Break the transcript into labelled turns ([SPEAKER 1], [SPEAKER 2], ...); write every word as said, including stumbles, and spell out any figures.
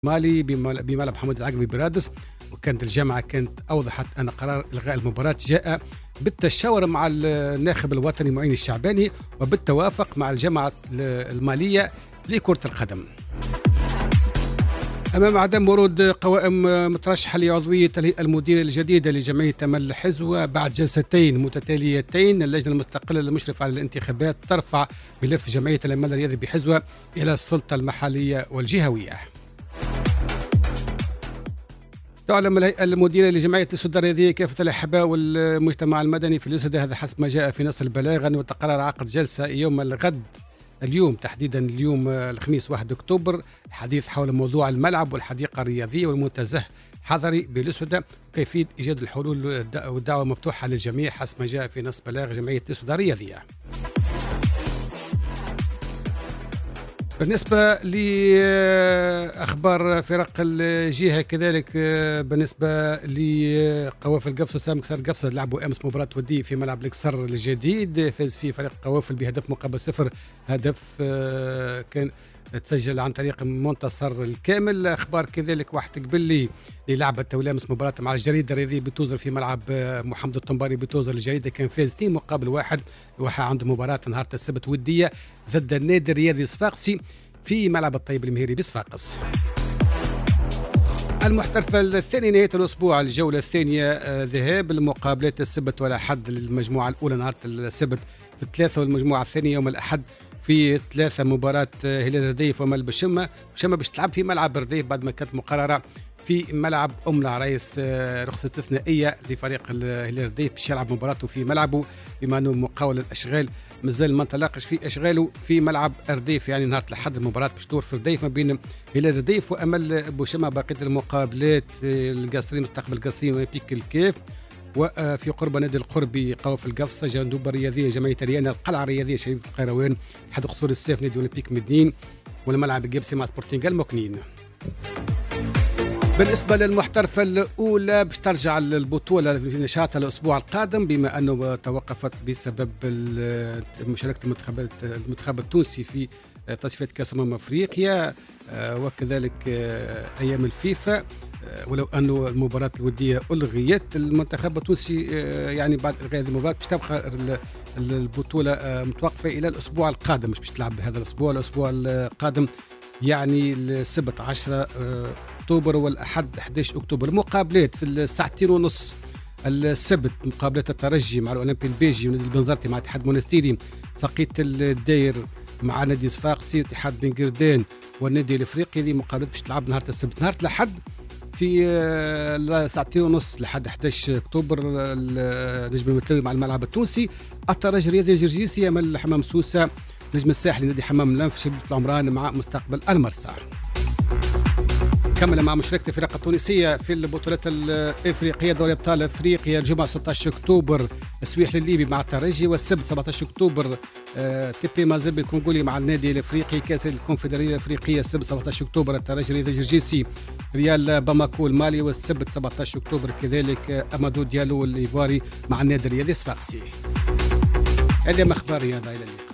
[SPEAKER 1] مالي بملعب محمد العقبي برادس. وكانت الجامعة كانت أوضحت أن قرار إلغاء المباراة جاء بالتشاور مع الناخب الوطني معين الشعباني وبالتوافق مع الجامعة المالية لكرة القدم. أمام عدم ورود قوائم مترشحة لعضوية المدير الجديدة لجمعية أمل الحزوة بعد جلستين متتاليتين، اللجنة المستقلة المشرفة على الانتخابات ترفع ملف جمعية الأمل الرياضي بحزوة إلى السلطة المحلية والجهوية. تعلم الهيئة المديرة لجمعية السدة الرياضية كافة الأحباء والمجتمع المدني في الأسدة، هذا حسب ما جاء في نص البلاغ، أنه تقرر عقد جلسة يوم الغد اليوم تحديدا اليوم الخميس واحد أكتوبر الحديث حول موضوع الملعب والحديقة الرياضية والمنتزه حضري بالأسودة وكيفية إيجاد الحلول، والدعوة مفتوحة للجميع حسب ما جاء في نص بلاغ جمعية السدة الرياضية. بالنسبة لأخبار فرق الجهة كذلك، بالنسبة لقوافل قفص وسام كسر قفص لعبوا أمس مباراة ودية في ملعب الكسر الجديد، فاز فيه فريق قوافل بهدف مقابل صفر. هدف كان تسجل عن طريق منتصر الكامل. أخبار كذلك واحد قبل لي لعبة أمس مباراة مع الجريدة الرياضية بتوزر في ملعب محمد الطنباري بتوزر الجريدة، كان فاز اثنين مقابل واحد. وحا عنده مباراة نهار السبت ودية ضد النادي الرياضي صفاقسي في ملعب الطيب المهيري بصفاقس. المحترفة الثاني نهاية الأسبوع الجولة الثانية ذهاب المقابلات السبت والأحد للمجموعة الأولى نهار السبت في الثلاثة، والمجموعة الثانية يوم الأحد في ثلاثة مباراة هلال رديف ومل بشمة. بشمة باش تلعب في ملعب رديف بعد ما كانت مقررة في ملعب أم العرايس، رخصة استثنائية لفريق هلال رديف باش يلعب مباراته في ملعبه بما أنه مقاول الأشغال مازال ما انطلقش في أشغاله في ملعب رديف، يعني نهار الأحد المباراة باش تدور في رديف ما بين هلال رديف وأمل بوشمة. بقية المقابلات القصرين مستقبل القصرين وبيك الكيف، وفي قرب نادي القربي قوف القفصة جندوبة الرياضية جمعية ريانا، القلعة الرياضية شريف القيروان، حد قصور السيف نادي أولمبيك مدنين، والملعب الجبسي مع سبورتينغ المكنين. بالنسبة للمحترفة الأولى باش ترجع البطولة في نشاطها الأسبوع القادم بما أنه توقفت بسبب مشاركة المنتخب المنتخب التونسي في تصفيات كأس أمم أفريقيا وكذلك أيام الفيفا، ولو أنه المباراة الودية ألغيت. المنتخب التونسي يعني بعد إلغاء المباراة باش تبقى البطولة متوقفة إلى الأسبوع القادم، مش باش تلعب هذا الأسبوع الأسبوع القادم يعني السبت عشرة أكتوبر والأحد أحد عشر أكتوبر. مقابلات في الساعتين ونص السبت مقابلات الترجي مع الأولمبي البيجي ونادي البنزرتي مع اتحاد منستيري، سقيط الداير مع نادي صفاقسي، اتحاد بن قردان والنادي الافريقي. دي مقابلات باش تلعب نهار السبت. نهار الاحد في ساعتين ونص لحد أحد عشر أكتوبر نجم المتلوي مع الملعب التونسي، الترجي الرياضي الجرجيسي امل حمام سوسة، نجم الساحلي نادي حمام الانف شبيبة العمران مع مستقبل المرسى. كمل مع مشاركة الفرق التونسية في البطولات الافريقية دوري ابطال افريقيا الجمعة ستة عشر أكتوبر السويح الليبي مع الترجي، والسبت سبعة عشر أكتوبر آه تيبي مازيمبي الكونغولي مع النادي الافريقي. كاس الكونفدرالية الافريقية السبت سبعة عشر أكتوبر الترجي الرياضي الجرجيسي ريال باماكو المالي، والسبت سبعة عشر أكتوبر كذلك امادو ديالو الايفواري مع النادي الرياضي صفاقسي. هذه اخبار رياضة، الى اللقاء.